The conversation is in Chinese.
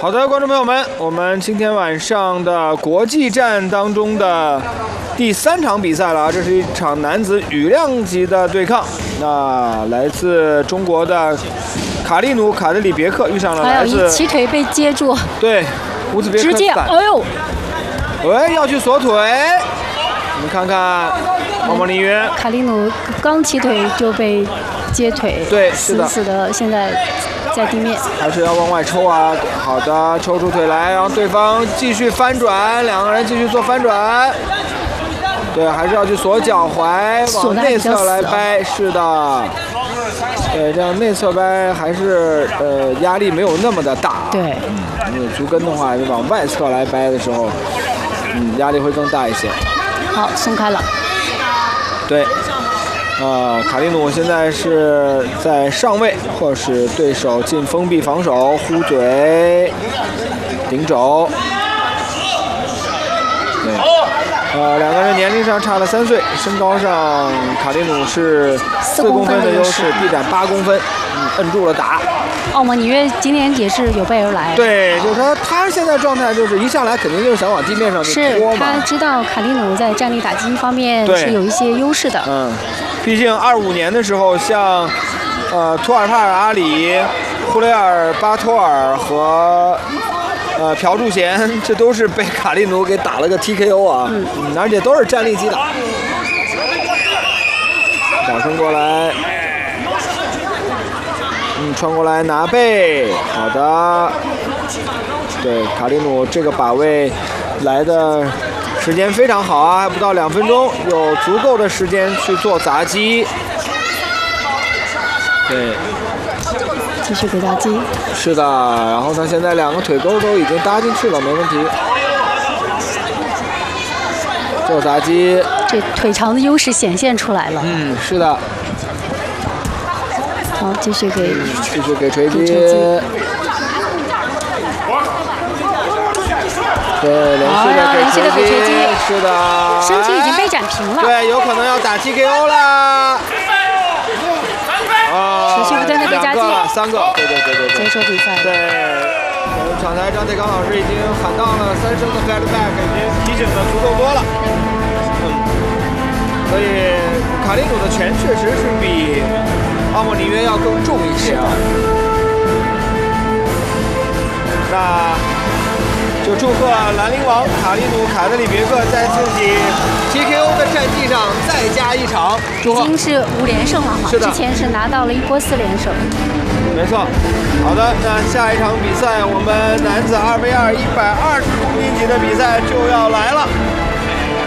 好的，观众朋友们，我们今天晚上的国际战当中的第3场比赛了，这是一场男子羽量级的对抗。那来自中国的卡利努·卡德里别克遇上了来自齐腿被接住， 对，乌兹别克斯坦， 直接，哎呦， 要去锁腿。我们看看奥莫尼约， 卡利努刚起腿就被接腿， 对，是的， 死死的，现在在地面， 还是要往外抽啊。好的，抽出腿来，让对方继续翻转，两个人继续做翻转。对，还是要去锁脚踝，往内侧来掰。是的，对，这样内侧掰还是压力没有那么的大。 对， 足跟的话，你往外侧来掰的时候，压力会更大一些。 好，松开了。 对。卡利努现在是在上位，或是对手进封闭防守，呼嘴、顶肘。对，两个人年龄上差了3岁，身高上卡利努是4公分的优势，臂展8公分，摁住了打。 奥莫尼约今年也是有备而来。 对，就是他现在状态就是一上来肯定就是想往地面上去拖嘛。 是他知道卡利努在站立打击方面是有一些优势的。 毕竟25年的时候，像托尔帕尔阿里、库雷尔巴托尔和朴柱贤，这都是被卡利努给打了个 TKO 啊，而且都是站立击打。打伸过来。穿过来拿背，好的。对，卡利努这个把位来的时间非常好啊，还不到2分钟，有足够的时间去做砸击。对， 继续给砸击。 是的，然后他现在2个腿沟都已经搭进去了，没问题。做砸击， 这腿长的优势显现出来了。 是的。 好，继续给锤击。对，连续的给锤击。是的。 身体已经被斩平了。 对，有可能要打 TKO 了。 持续不断的被夹击。 3个。对。 结束比赛。 对。场台张铁刚老师已经喊到了3声的 fat back， 已经提醒的足够多了。所以卡利努的拳确实是比奥莫尼约要更重一些啊。那就祝贺兰陵王卡利努·卡德里别克在自己 TKO 的战绩上再加1场， 已经是5连胜了哈。 是的， 之前是拿到了1波4连胜。 没错。好的，那下一场比赛我们男子2v2 120公斤级的比赛就要来了。